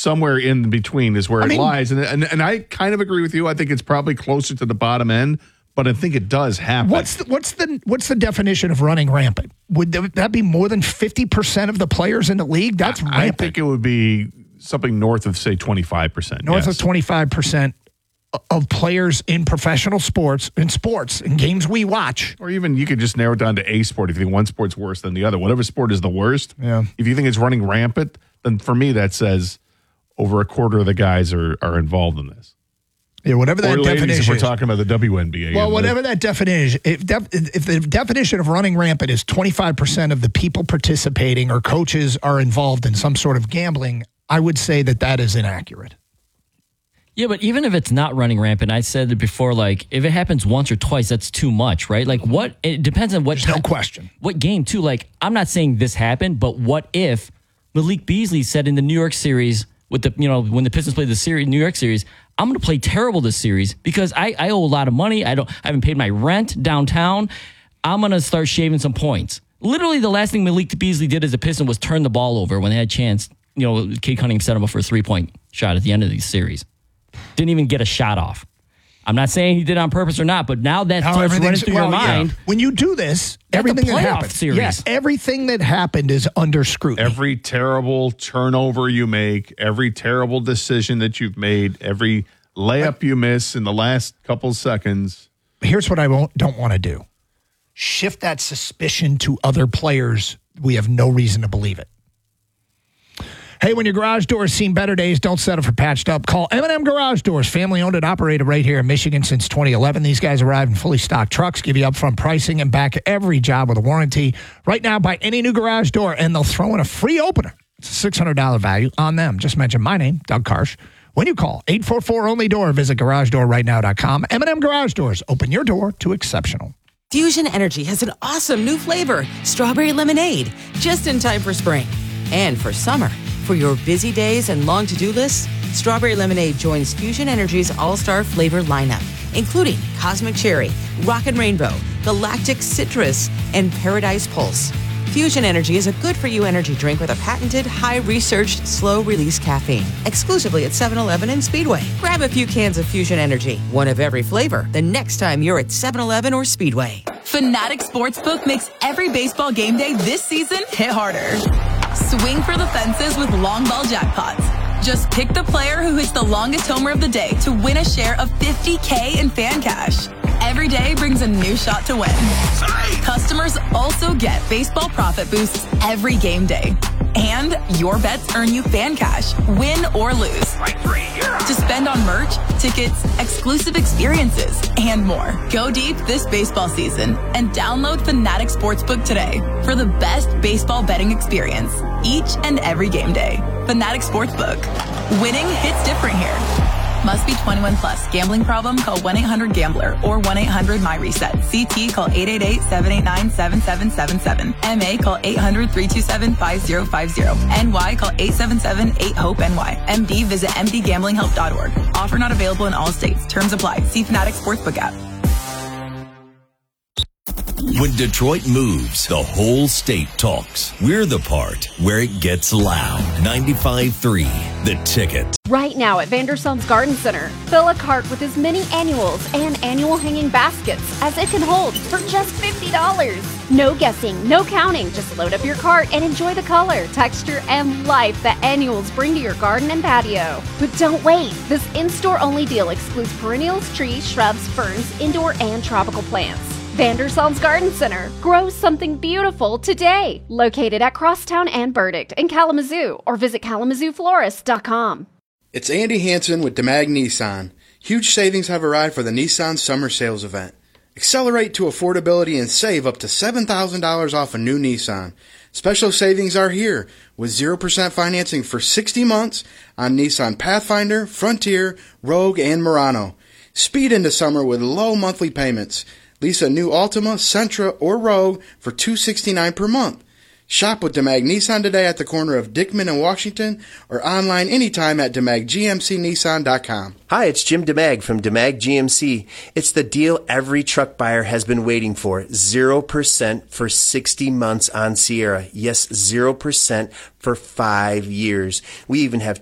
somewhere in between is where it lies. And I kind of agree with you. I think it's probably closer to the bottom end, but I think it does happen. What's the definition of running rampant? Would that be more than 50% of the players in the league? That's rampant. I think it would be something north of, say, 25%. North of 25% of players in professional sports, in games we watch. Or even you could just narrow it down to a sport if you think one sport's worse than the other. Whatever sport is the worst, if you think it's running rampant, then for me that says over a quarter of the guys are involved in this. Yeah, whatever that definition is. If we're talking about the WNBA. Well, whatever that definition is, if the definition of running rampant is 25% of the people participating or coaches are involved in some sort of gambling, I would say that is inaccurate. Yeah, but even if it's not running rampant, I said it before, like, if it happens once or twice, that's too much, right? Like, it depends on what. There's no question. What game, too. Like, I'm not saying this happened, but what if Malik Beasley said in the New York series, when the Pistons played the New York series, I'm going to play terrible this series because I owe a lot of money. I haven't paid my rent downtown. I'm going to start shaving some points. Literally, the last thing Malik Beasley did as a Piston was turn the ball over when they had a chance. Cade Cunningham set him up for a 3-point shot at the end of the series. Didn't even get a shot off. I'm not saying he did it on purpose or not, but now that starts running through your mind. Yeah. When you do this, everything that happened, series. Everything that happened is under scrutiny. Every terrible turnover you make, every terrible decision that you've made, every layup you miss in the last couple seconds. Here's what I don't want to do. Shift that suspicion to other players. We have no reason to believe it. Hey, when your garage door has seen better days, don't settle for patched up. Call M&M Garage Doors, family owned and operated right here in Michigan since 2011. These guys arrive in fully stocked trucks, give you upfront pricing, and back every job with a warranty. Right now, buy any new garage door, and they'll throw in a free opener. It's a $600 value on them. Just mention my name, Doug Karsh. When you call 844-ONLY-DOOR, visit GarageDoorRightNow.com. M&M Garage Doors, open your door to exceptional. Fusion Energy has an awesome new flavor, strawberry lemonade, just in time for spring and for summer. For your busy days and long to-do lists, Strawberry Lemonade joins Fusion Energy's all-star flavor lineup, including Cosmic Cherry, Rockin' Rainbow, Galactic Citrus, and Paradise Pulse. Fusion Energy is a good-for-you energy drink with a patented, high-researched, slow-release caffeine, exclusively at 7-Eleven and Speedway. Grab a few cans of Fusion Energy, one of every flavor, the next time you're at 7-Eleven or Speedway. Fanatic Sportsbook makes every baseball game day this season hit harder. Swing for the fences with long ball jackpots. Just pick the player who hits the longest homer of the day to win a share of $50K in fan cash. Every day brings a new shot to win. Customers also get baseball profit boosts every game day. And your bets earn you fan cash, win or lose. To spend on merch, tickets, exclusive experiences, and more. Go deep this baseball season and download Fanatic Sportsbook today for the best baseball betting experience each and every game day. Fanatic Sportsbook. Winning hits different here. Must be 21 plus. Gambling problem? Call 1-800-GAMBLER or 1-800-MyReset. CT call 888-789-7777. MA call 800-327-5050. NY call 877-8-HOPE-NY. MD visit mdgamblinghelp.org. Offer not available in all states. Terms apply. See Fanatic Sportsbook app. When Detroit moves, the whole state talks. We're the part where it gets loud. 95.3, The Ticket. Right now at Vandersum's Garden Center, fill a cart with as many annuals and annual hanging baskets as it can hold for just $50. No guessing, no counting. Just load up your cart and enjoy the color, texture, and life that annuals bring to your garden and patio. But don't wait. This in-store only deal excludes perennials, trees, shrubs, ferns, indoor, and tropical plants. Vandersum's Garden Center. Grow something beautiful today. Located at Crosstown and Burdick in Kalamazoo, or visit KalamazooFlorist.com. It's Andy Hansen with DeMag Nissan. Huge savings have arrived for the Nissan Summer Sales Event. Accelerate to affordability and save up to $7,000 off a new Nissan. Special savings are here with 0% financing for 60 months on Nissan Pathfinder, Frontier, Rogue, and Murano. Speed into summer with low monthly payments. Lease a new Altima, Sentra, or Rogue for $269 per month. Shop with DeMag Nissan today at the corner of Dickman and Washington, or online anytime at DeMagGMCNissan.com. Hi, it's Jim DeMag from DeMag GMC. It's the deal every truck buyer has been waiting for. 0% for 60 months on Sierra. Yes, 0% for 5 years. We even have